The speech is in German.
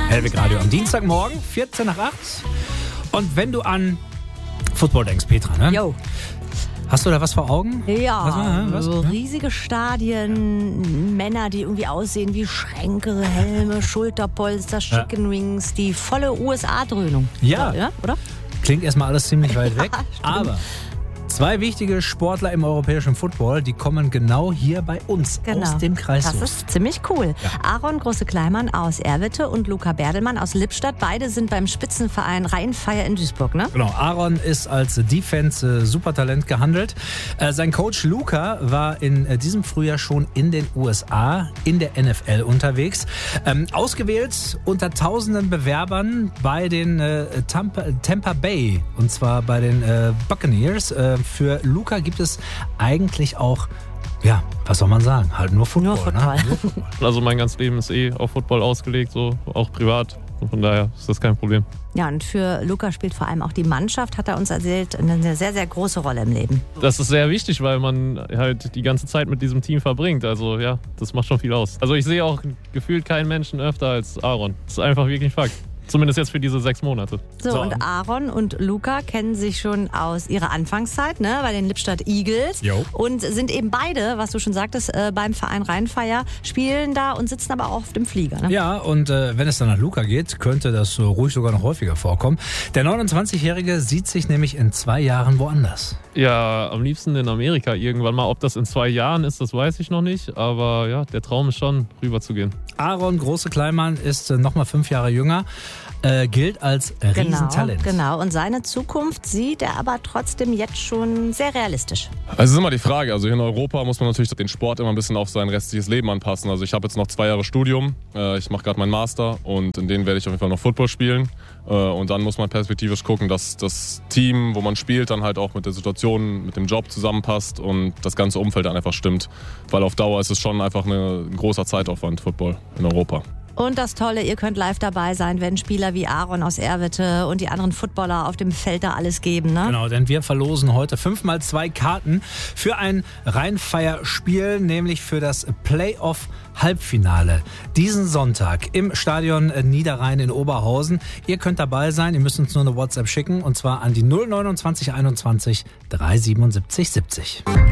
Hellwig Radio am Dienstagmorgen, 14 nach 8. Und wenn du an Football denkst, Petra, ne? Jo. Hast du da was vor Augen? Ja, Was? so riesige Stadien, Männer, die irgendwie aussehen wie Schränke, Helme, Schulterpolster, Chicken Wings, die volle USA-Dröhnung. Ja. Oder? Klingt erstmal alles ziemlich weit weg, Stimmt. aber zwei wichtige Sportler im europäischen Football, die kommen genau hier bei uns aus dem Kreis. Das ist ziemlich cool. Ja. Aaron Große-Kleimann aus Erwitte und Luca Berdelmann aus Lippstadt. Beide sind beim Spitzenverein Rheinfeier in Duisburg, ne? Genau, Aaron ist als Defense-Supertalent gehandelt. Sein Coach Luca war in diesem Frühjahr schon in den USA, in der NFL unterwegs. Ausgewählt unter tausenden Bewerbern bei den Tampa Bay, und zwar bei den Buccaneers. Für Luca gibt es eigentlich auch, ja, was soll man sagen, halt nur Football. Nur Football. Ne? Nur Football. Also mein ganzes Leben ist auf Football ausgelegt, so auch privat. Und von daher ist das kein Problem. Ja, und für Luca spielt vor allem auch die Mannschaft, hat er uns erzählt, eine sehr, sehr große Rolle im Leben. Das ist sehr wichtig, weil man halt die ganze Zeit mit diesem Team verbringt. Also ja, das macht schon viel aus. Also ich sehe auch gefühlt keinen Menschen öfter als Aaron. Das ist einfach wirklich ein Fakt. Zumindest jetzt für diese 6 Monate. So, und Aaron und Luca kennen sich schon aus ihrer Anfangszeit, ne, bei den Lippstadt Eagles. Jo. Und sind eben beide, was du schon sagtest, beim Verein Rheinfeier, spielen da und sitzen aber auch auf dem Flieger. Ne? Ja, und wenn es dann nach Luca geht, könnte das ruhig sogar noch häufiger vorkommen. Der 29-Jährige sieht sich nämlich in 2 Jahren woanders. Ja, am liebsten in Amerika irgendwann mal. Ob das in 2 Jahren ist, das weiß ich noch nicht. Aber ja, der Traum ist schon, rüber zu gehen. Aaron Große-Kleimann ist nochmal 5 Jahre jünger, gilt als Riesentalent. Genau, und seine Zukunft sieht er aber trotzdem jetzt schon sehr realistisch. Also es ist immer die Frage, also hier in Europa muss man natürlich den Sport immer ein bisschen auf sein restliches Leben anpassen. Also ich habe jetzt noch 2 Jahre Studium, ich mache gerade meinen Master und in denen werde ich auf jeden Fall noch Football spielen. Und dann muss man perspektivisch gucken, dass das Team, wo man spielt, dann halt auch mit der Situation, mit dem Job zusammenpasst und das ganze Umfeld dann einfach stimmt. Weil auf Dauer ist es schon einfach ein großer Zeitaufwand, Football in Europa. Und das Tolle, ihr könnt live dabei sein, wenn Spieler wie Aaron aus Erwitte und die anderen Footballer auf dem Feld da alles geben, ne? Genau, denn wir verlosen heute 5x2 Karten für ein Rheinfeier-Spiel, nämlich für das Playoff-Halbfinale. Diesen Sonntag im Stadion Niederrhein in Oberhausen. Ihr könnt dabei sein, ihr müsst uns nur eine WhatsApp schicken, und zwar an die 029 21 377 70.